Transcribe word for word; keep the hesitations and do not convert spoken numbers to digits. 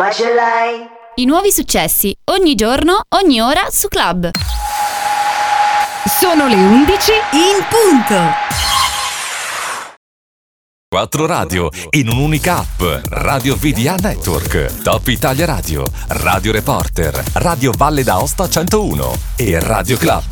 What you like? I nuovi successi, ogni giorno, ogni ora su Club. Sono le undici in punto. Quattro radio in un'unica app. Radio V D A Network, Top Italia Radio, Radio Reporter, Radio Valle d'Aosta centouno e Radio Club.